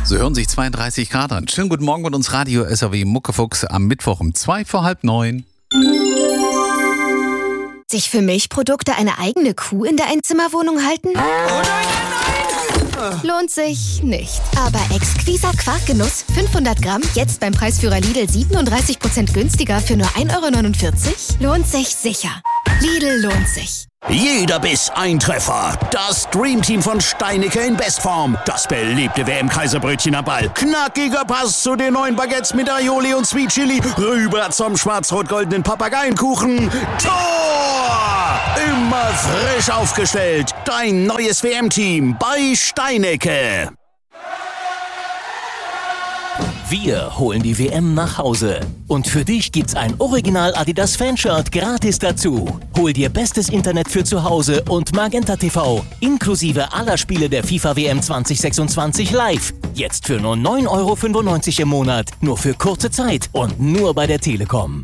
So hören sich 32 Grad an. Schönen guten Morgen mit uns Radio SAW Muckefuchs am Mittwoch um 8:45. Sich für Milchprodukte eine eigene Kuh in der Einzimmerwohnung halten? Oh nein! Lohnt sich nicht. Aber exquiser Quarkgenuss, 500 Gramm, jetzt beim Preisführer Lidl 37% günstiger für nur 1,49 €? Lohnt sich sicher. Lidl lohnt sich. Jeder Biss ein Treffer. Das Dreamteam von Steinecke in Bestform. Das beliebte WM-Kaiserbrötchen am Ball. Knackiger Pass zu den neuen Baguettes mit Aioli und Sweet Chili. Rüber zum schwarz-rot-goldenen Papageienkuchen. Tor! Immer frisch aufgestellt. Dein neues WM-Team bei Steinecke. Wir holen die WM nach Hause. Und für dich gibt's ein Original Adidas Fanshirt gratis dazu. Hol dir bestes Internet für zu Hause und Magenta TV, inklusive aller Spiele der FIFA WM 2026 live. Jetzt für nur 9,95 € im Monat. Nur für kurze Zeit und nur bei der Telekom.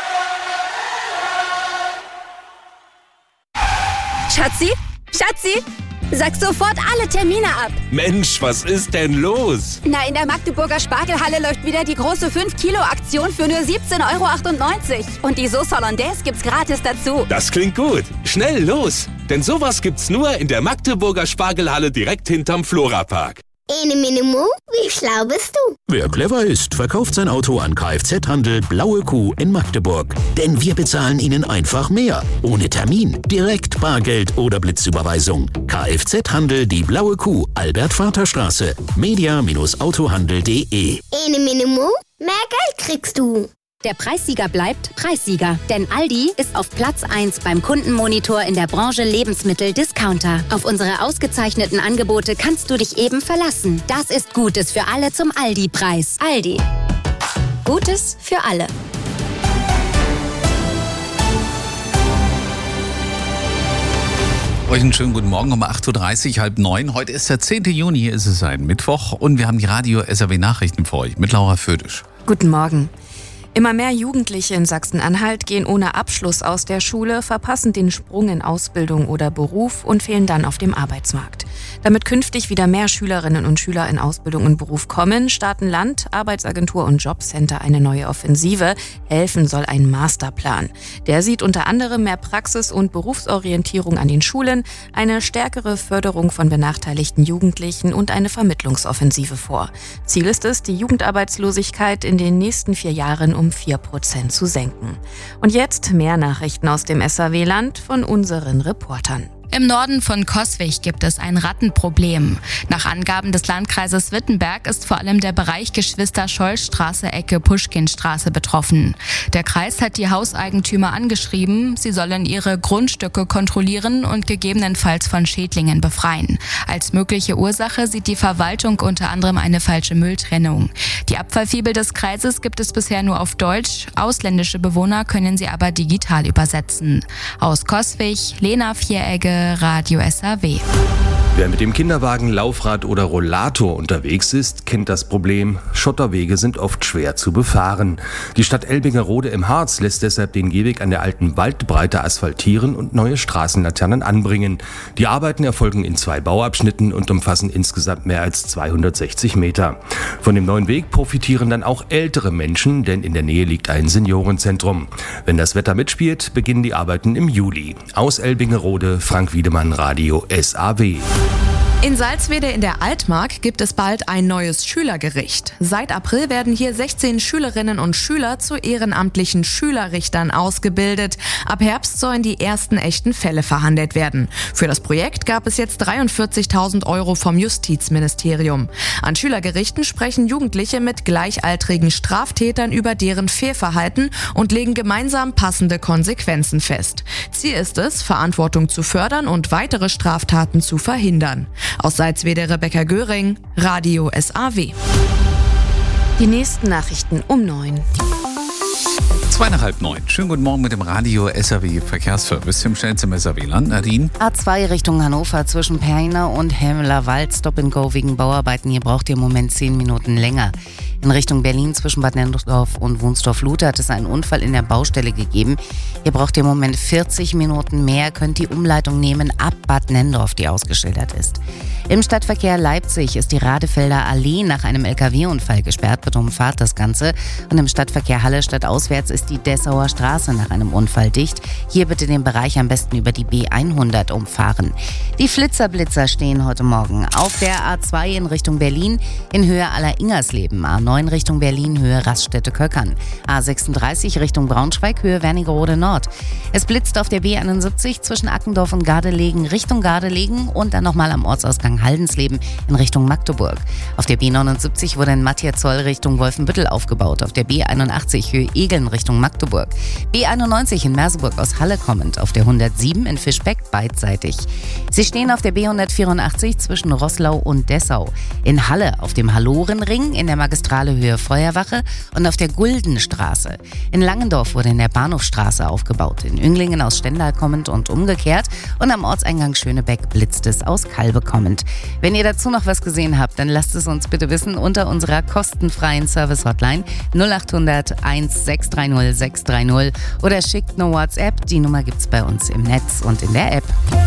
Schatzi? Schatzi? Sag sofort alle Termine ab. Mensch, was ist denn los? Na, in der Magdeburger Spargelhalle läuft wieder die große 5-Kilo-Aktion für nur 17,98 €. Und die Sauce Hollandaise gibt's gratis dazu. Das klingt gut. Schnell, los! Denn sowas gibt's nur in der Magdeburger Spargelhalle direkt hinterm Florapark. Ene Mene Mu, wie schlau bist du? Wer clever ist, verkauft sein Auto an Kfz-Handel Blaue Kuh in Magdeburg. Denn wir bezahlen Ihnen einfach mehr. Ohne Termin, direkt Bargeld oder Blitzüberweisung. Kfz-Handel Die Blaue Kuh, Albert-Vater-Straße. media-autohandel.de. Ene Mene Mu, mehr Geld kriegst du. Der Preissieger bleibt Preissieger, denn Aldi ist auf Platz 1 beim Kundenmonitor in der Branche Lebensmittel-Discounter. Auf unsere ausgezeichneten Angebote kannst du dich eben verlassen. Das ist Gutes für alle zum Aldi-Preis. Aldi. Gutes für alle. Euch einen schönen guten Morgen um 8:30 Uhr, 8:30. Heute ist der 10. Juni, ist es ein Mittwoch und wir haben die Radio SAW Nachrichten für euch mit Laura Födisch. Guten Morgen. Immer mehr Jugendliche in Sachsen-Anhalt gehen ohne Abschluss aus der Schule, verpassen den Sprung in Ausbildung oder Beruf und fehlen dann auf dem Arbeitsmarkt. Damit künftig wieder mehr Schülerinnen und Schüler in Ausbildung und Beruf kommen, starten Land, Arbeitsagentur und Jobcenter eine neue Offensive. Helfen soll ein Masterplan. Der sieht unter anderem mehr Praxis- und Berufsorientierung an den Schulen, eine stärkere Förderung von benachteiligten Jugendlichen und eine Vermittlungsoffensive vor. Ziel ist es, die Jugendarbeitslosigkeit in den nächsten 4 Jahren um 4% zu senken. Und jetzt mehr Nachrichten aus dem SAW-Land von unseren Reportern. Im Norden von Coswig gibt es ein Rattenproblem. Nach Angaben des Landkreises Wittenberg ist vor allem der Bereich Geschwister-Scholl-Straße Ecke Puschkinstraße betroffen. Der Kreis hat die Hauseigentümer angeschrieben, sie sollen ihre Grundstücke kontrollieren und gegebenenfalls von Schädlingen befreien. Als mögliche Ursache sieht die Verwaltung unter anderem eine falsche Mülltrennung. Die Abfallfibel des Kreises gibt es bisher nur auf Deutsch, ausländische Bewohner können sie aber digital übersetzen. Aus Coswig, Lena Vieregge, Radio SAW. Wer mit dem Kinderwagen, Laufrad oder Rollator unterwegs ist, kennt das Problem. Schotterwege sind oft schwer zu befahren. Die Stadt Elbingerode im Harz lässt deshalb den Gehweg an der alten Waldbreite asphaltieren und neue Straßenlaternen anbringen. Die Arbeiten erfolgen in 2 Bauabschnitten und umfassen insgesamt mehr als 260 Meter. Von dem neuen Weg profitieren dann auch ältere Menschen, denn in der Nähe liegt ein Seniorenzentrum. Wenn das Wetter mitspielt, beginnen die Arbeiten im Juli. Aus Elbingerode, Frank Wiedemann, Radio SAW. In Salzwedel in der Altmark gibt es bald ein neues Schülergericht. Seit April werden hier 16 Schülerinnen und Schüler zu ehrenamtlichen Schülerrichtern ausgebildet. Ab Herbst sollen die ersten echten Fälle verhandelt werden. Für das Projekt gab es jetzt 43.000 € vom Justizministerium. An Schülergerichten sprechen Jugendliche mit gleichaltrigen Straftätern über deren Fehlverhalten und legen gemeinsam passende Konsequenzen fest. Ziel ist es, Verantwortung zu fördern und weitere Straftaten zu verhindern. Aus Salzwedel Rebecca Göring, Radio SAW. Die nächsten Nachrichten um 9. 8:02. Schönen guten Morgen mit dem Radio SAW Verkehrsservice im schnellsten SAW-Land. Nadine? A2 Richtung Hannover zwischen Peine und Hemmelerwald. Stop and go wegen Bauarbeiten. Hier braucht ihr im Moment 10 Minuten länger. In Richtung Berlin zwischen Bad Nenndorf und Wunstorf-Lute hat es einen Unfall in der Baustelle gegeben. Hier braucht ihr im Moment 40 Minuten mehr. Könnt die Umleitung nehmen ab Bad Nenndorf, die ausgeschildert ist. Im Stadtverkehr Leipzig ist die Radefelder Allee nach einem LKW-Unfall gesperrt. Bitte umfahrt das Ganze. Und im Stadtverkehr Halle stadtauswärts ist die Dessauer Straße nach einem Unfall dicht. Hier bitte den Bereich am besten über die B100 umfahren. Die Flitzer-Blitzer stehen heute Morgen auf der A2 in Richtung Berlin in Höhe Aller-Ingersleben. A9 Richtung Berlin, Höhe Raststätte-Köckern. A36 Richtung Braunschweig, Höhe Wernigerode Nord. Es blitzt auf der B71 zwischen Ackendorf und Gardelegen Richtung Gardelegen und dann nochmal am Ortsausgang Haldensleben in Richtung Magdeburg. Auf der B79 wurde ein Matthias-Zoll Richtung Wolfenbüttel aufgebaut. Auf der B81 Höhe Egeln Richtung Magdeburg. B91 in Merseburg aus Halle kommend. Auf der 107 in Fischbeck beidseitig. Sie stehen auf der B184 zwischen Roßlau und Dessau. In Halle auf dem Hallorenring in der Magistrale Höhe Feuerwache und auf der Guldenstraße. In Langendorf wurde in der Bahnhofstraße aufgebaut. In Ünglingen aus Stendal kommend und umgekehrt. Und am Ortseingang Schönebeck blitzt es aus Kalbe kommend. Wenn ihr dazu noch was gesehen habt, dann lasst es uns bitte wissen unter unserer kostenfreien Service-Hotline 0800 1630 630 oder schickt eine WhatsApp. Die Nummer gibt's bei uns im Netz und in der App.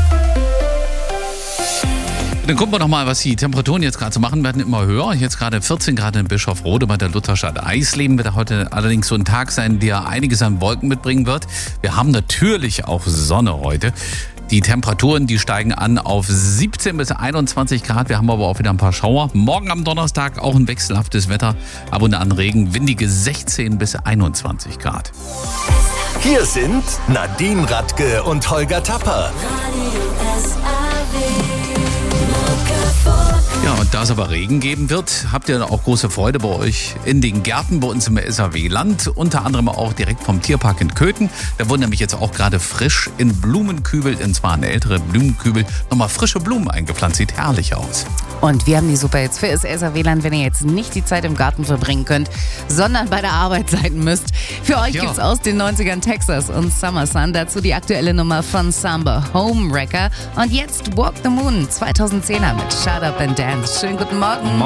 Dann gucken wir doch mal, was die Temperaturen jetzt gerade so machen. Werden immer höher. Jetzt gerade 14 Grad in Bischofrode bei der Lutherstadt Eisleben. Wird heute allerdings so ein Tag sein, der einiges an Wolken mitbringen wird. Wir haben natürlich auch Sonne heute. Die Temperaturen, die steigen an auf 17 bis 21 Grad. Wir haben aber auch wieder ein paar Schauer. Morgen am Donnerstag auch ein wechselhaftes Wetter. Ab und an Regen, windige 16 bis 21 Grad. Hier sind Nadine Radke und Holger Tapper. Ja, und da es aber Regen geben wird, habt ihr auch große Freude bei euch in den Gärten bei uns im SAW-Land. Unter anderem auch direkt vom Tierpark in Köthen. Da wurden nämlich jetzt auch gerade frisch in Blumenkübel, und zwar eine ältere Blumenkübel, nochmal frische Blumen eingepflanzt. Sieht herrlich aus. Und wir haben die super jetzt für das SAW-Land, wenn ihr jetzt nicht die Zeit im Garten verbringen könnt, sondern bei der Arbeit sein müsst. Für euch gibt's aus den 90ern Texas und Summer Sun. Dazu die aktuelle Nummer von Samba, Homewrecker. Und jetzt Walk the Moon 2010er mit Shut Up and Dance. Schönen guten Morgen.